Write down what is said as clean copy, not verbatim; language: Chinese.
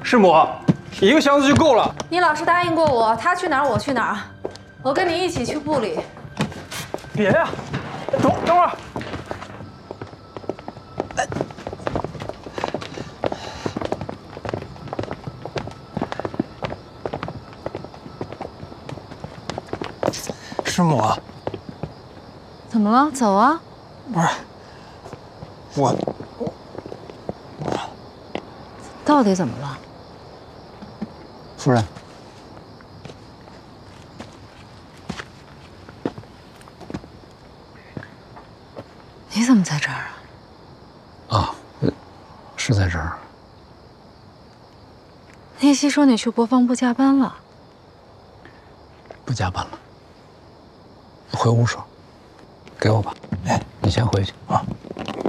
师母，一个箱子就够了。 你老师答应过我，他去哪儿我去哪儿，我跟你一起去部里。 别呀，等会儿。师母， 怎么了？走啊！ 不是，我到底怎么了？ 夫人， 你怎么在这儿啊？ 啊，是在这儿。 聂西说你去国防部加班了。 不加班了，回屋说，给我吧。哎，你先回去啊。